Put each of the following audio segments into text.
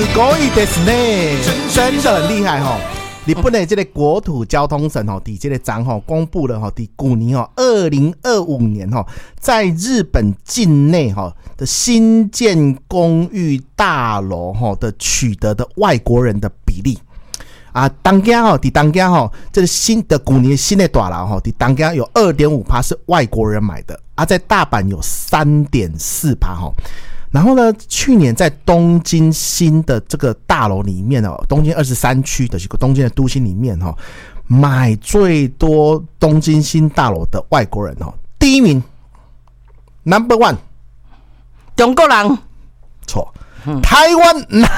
ごいですね，真的很厉害哈。日本的这个国土交通省哦，伫这个章吼公布了吼，伫去年哦，2025年吼，在日本境内吼的新建公寓大楼吼的取得的外国人的比例啊，当家吼，伫当家吼，这个新的去年新的大楼吼，伫当家有 2.5% 是外国人买的啊，在大阪有 3.4% 吼。然后呢，去年在东京新的这个大楼里面哦，东京23区的东京的都心里面哦，买最多东京新大楼的外国人哦，第一名 Number One 中国人， 错，台湾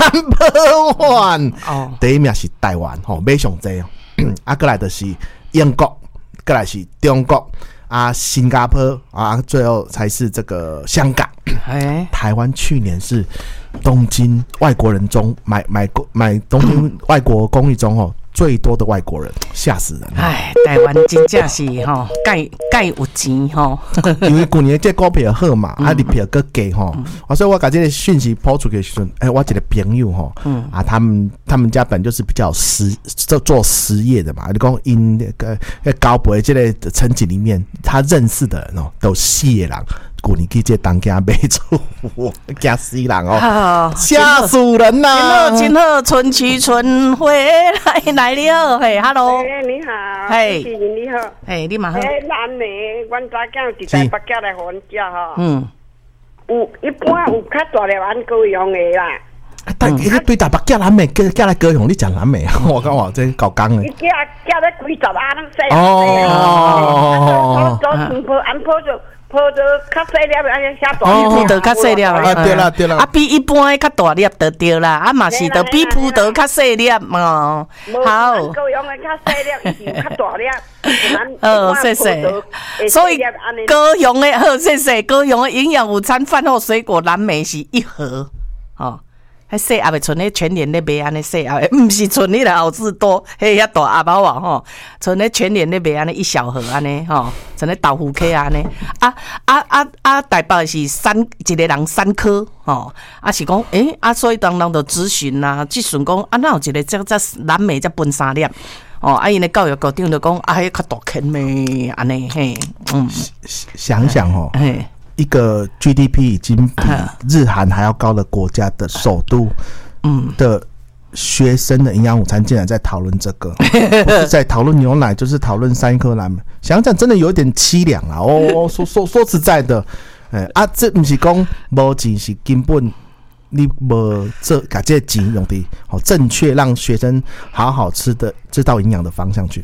Number One 哦，第一名是台湾哦，买上多哦，啊，过来就是英国，过来是中国。啊，新加坡啊，最后才是这个香港。台湾去年是东京外国人中买东京外国公寓中哦最多的外国人，吓死人！ 台湾真正是吼，介有钱吼， 因为去年这股票好嘛，啊，你票搁低吼，所以我把这个讯息抛出去的时候，我一个朋友吼，啊，他们家本就是比较做实业的嘛，你讲因那个高博这个层级里面，他认识的人哦，都4个人。去年去这当家买厝，惊死人哦，吓死人呐！ 真好，春去春回来了，嘿 ，Hello， 你好， 嘿， 你好， 嘿，你嘛好。 咱呢，阮早囝伫台北寄来互阮食吼，有一般有较大粒咱高雄的啦。 但对台北寄南美，寄来高雄，你讲南美，我讲哇，这搞刚的。 寄来几十啊，咱细哦， 做全部安坡就。坡就较细粒，安尼写大。 铺得较细粒啊，对啦对啦。 啊，比一般的较大粒就对啦，啊嘛是就比铺得较细粒哦。好。 高雄的较细粒，伊是较大粒。谢谢。所以高雄的好，谢谢。高雄的营养午餐饭后水果蓝莓是1盒，哦。迄细盒的剩咧全联咧卖安尼细盒的，毋是剩迄个好事多，迄遐大阿包啊吼，剩咧全联咧卖安尼1小盒安尼吼，剩咧豆腐客安尼。台北是一个人3颗吼，是讲所以当人就咨询啦，即阵讲哪有一个这蓝莓才分3粒。因为教育局长就讲迄较大坑咩安尼嘿， 想想哦。一个 GDP 已经比日韩还要高的国家的首都，的学生的营养午餐竟然在讨论这个，不是在讨论牛奶，就是讨论3颗蓝莓。想想真的有点凄凉啊！说实在的，这不是讲没钱，是根本你没把这钱用的正确，让学生好好吃的知道营养的方向去。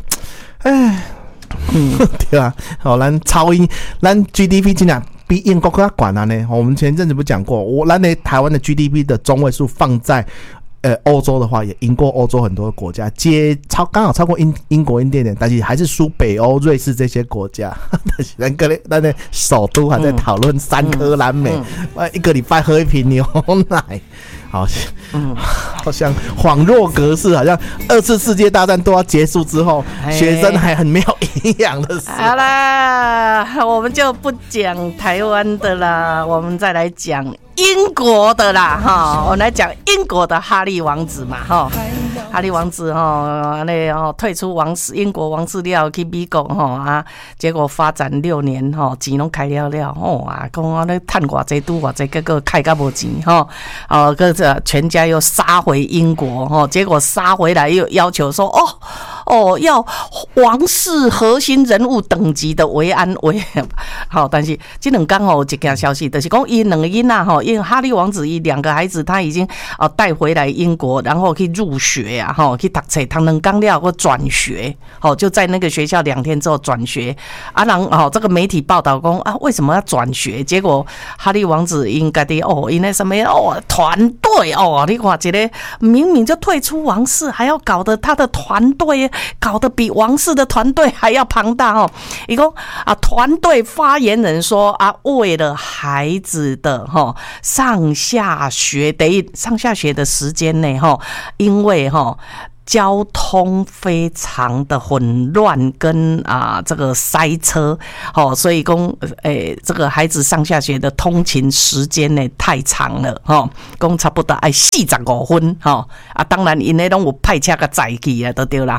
对啊，好，咱超英，咱 GDP 竟然比英国更管了呢。我们前阵子不讲过，咱的台湾的 GDP 的中位数放在欧洲的话，也赢过欧洲很多的国家，刚好超过英国一点点，但是还是输北欧、瑞士这些国家。但是咱的首都还在讨论3颗蓝莓，一个礼拜喝1瓶牛奶。好像恍若隔世，好像2次世界大战都要结束之后，学生还很没有营养的时候。 好啦，我们就不讲台湾的啦，我们再来讲英国的啦哈。我们来讲英国的哈利王子嘛哈。哈利王子退出英国王室了，去美国结果发展6年钱拢开了讲咧趁偌济拄偌济，结果开到无钱全家又杀回英国结果杀回来又要求说要王室核心人物等级的维安委好，但是这2天有一件消息，就是讲伊2个囡仔因为哈利王子伊2个孩子他已经带回来英国，然后去入学去读册，读2天了或转学就在那个学校2天之后转学这个媒体报道讲为什么要转学？结果哈利王子因家己因那什么团队你看这个明明就退出王室，还要搞得他的团队搞得比王室的团队还要庞大伊讲团队发言人说为了孩子的上下学的时间内因为交通非常的混乱跟这个塞车，所以讲这个孩子上下学的通勤时间呢太长了，讲差不多要45分，当然因为拢有派车个载去啊，就对啦，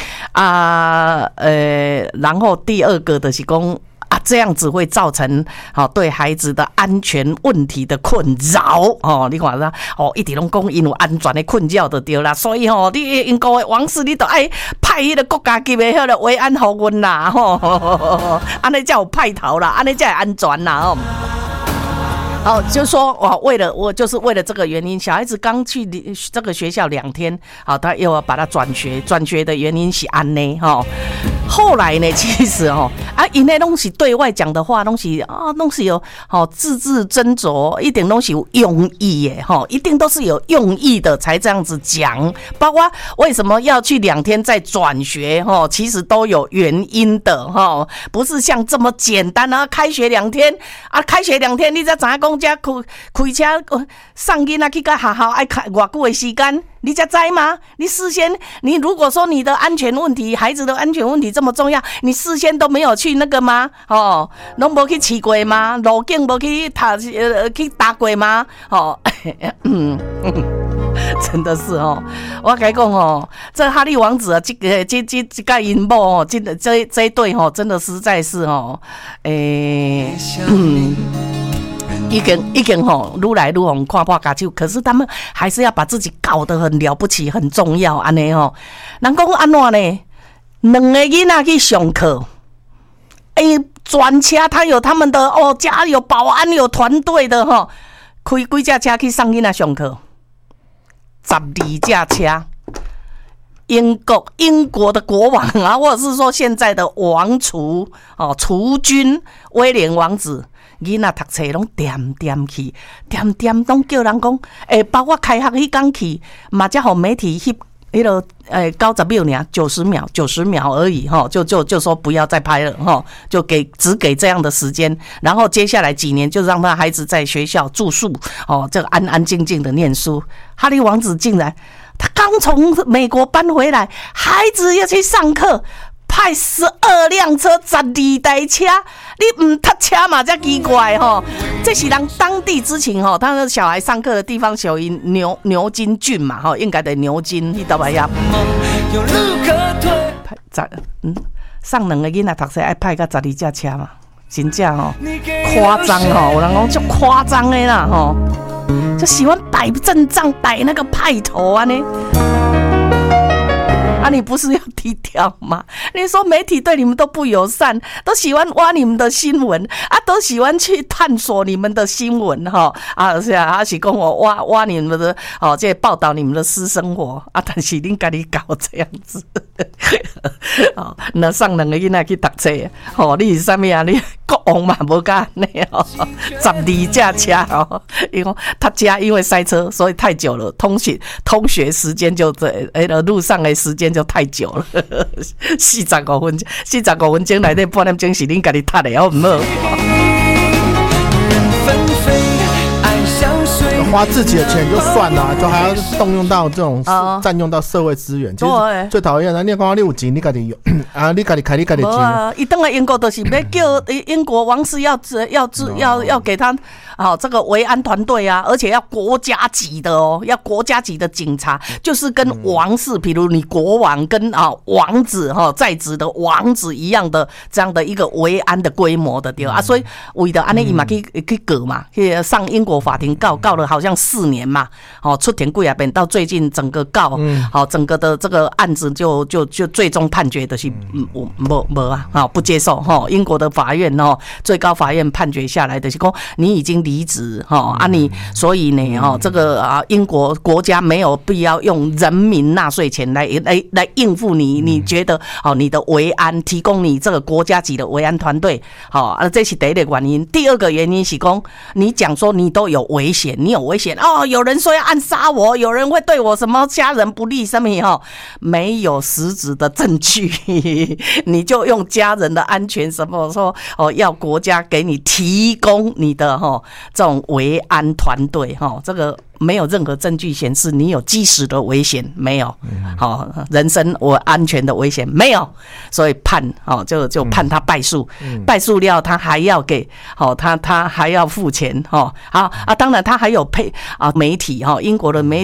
然后第二个就是讲。这样子会造成对孩子的安全问题的困扰你看啦一直拢讲因有安全的困扰就对啦，所以你英国的王室你都爱派迄个国家级的迄个维安护阮啦安尼才有派头啦，安尼才会安全啦就说就是为了这个原因，小孩子刚去这个学校2天，他又要把他转学的原因是安呢后来呢，其实因为拢是对外讲的话，拢是有字字斟酌，一定拢是有用意耶一定都是有用意的才这样子讲。包括为什么要去2天再转学其实都有原因的不是像这么简单开学2天开学2天你才知影讲这开车送囡仔去到学校爱开偌久的时间。你才知吗？你如果说你的安全问题，孩子的安全问题这么重要，你事先都没有去那个吗？拢没去试过吗？路径没去搭过吗？真的是我跟你讲这哈利王子这个因某这一对真的实在是已经愈来愈红看破家手，可是他们还是要把自己搞得很了不起很重要安尼人讲安怎呢？2个囡仔去上课专车他有他们的家有保安有团队的开几架车去送囡仔上课，12架车。英国的国王或者是说现在的王储储君威廉王子。囡仔读册拢点去，点拢叫人讲，包括开学迄天去，嘛才互媒体迄个90秒呢，90秒而已就说不要再拍了就只给这样的时间，然后接下来几年就让他孩子在学校住宿这个安安静静的念书。哈利王子竟然他刚从美国搬回来，孩子要去上课。派12辆车，12台车，你唔搭车嘛才奇怪这是人当地之情他的小孩上课的地方属于牛津郡嘛应该的牛津，你知道吧呀？上2个囡仔读册爱派到12架车嘛，真正夸张有人讲足夸张的啦就喜欢摆阵仗，摆那个派头啊呢。你不是要低调吗？你说媒体对你们都不友善，都喜欢挖你们的新闻都喜欢去探索你们的新闻是跟我挖你们的这报道你们的私生活但是你自己搞这样子那上2个囡仔去读册你是什么你国王嘛无干呢12架车因为他家因为塞车所以太久了，通学时间就路上的时间就太久了45分钟内底半点钟是恁家己读的好唔好花自己的钱就算了，就还要动用到这种占用到社会资源，其实最讨厌的。你讲你有钱，你自己有你自己开你自己钱。 一回来英国就是要叫英国王室要给他这个维安团队而且要国家级的要国家级的警察，就是跟王室，比如你国王跟王子在职的王子一样的这样的一个维安的规模的对所以为了安尼伊嘛去告嘛，去上英国法庭告了好像4年嘛出庭几啊遍，到最近整个整个的这个案子就最终判决的是不接受英国的法院最高法院判决下来的是说你已经离职你所以呢这个英国国家没有必要用人民纳税钱来应付你觉得你的维安，提供你这个国家级的维安团队这是第一个原因。第二个原因是说你讲说你都有危险，你有危险有人说要暗杀我，有人会对我什么家人不利什么没有实质的证据你就用家人的安全什么说要国家给你提供你的这种维安团队哈，这个没有任何证据显示你有基石的危险，没有，好，人身我安全的危险没有，所以判哦就判他败诉，败诉了他还要给他还要付钱哈，好啊，当然他还有媒体哈，英国的媒体。